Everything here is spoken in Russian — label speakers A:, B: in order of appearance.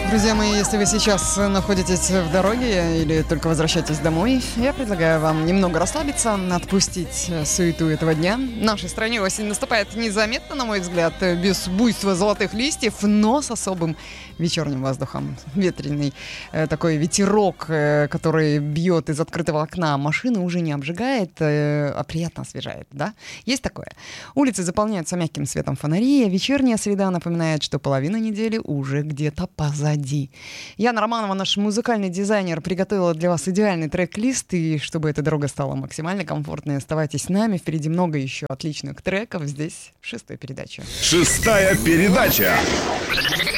A: Друзья мои, если вы сейчас находитесь в дороге или только возвращаетесь домой, я предлагаю вам немного расслабиться, отпустить суету этого дня. В нашей стране осень наступает незаметно, на мой взгляд, без буйства золотых листьев, но с особым вечерним воздухом. Ветреный такой ветерок, который бьет из открытого окна машины, уже не обжигает, а приятно освежает, да? Есть такое. Улицы заполняются мягким светом фонарей, а вечерняя среда напоминает, что половина недели уже где-то позади. Яна Романова, наш музыкальный дизайнер, приготовила для вас идеальный трек-лист, и чтобы эта дорога стала максимально комфортной, оставайтесь с нами. Впереди много еще отличных треков. Здесь 6-я передача.
B: 6-я передача.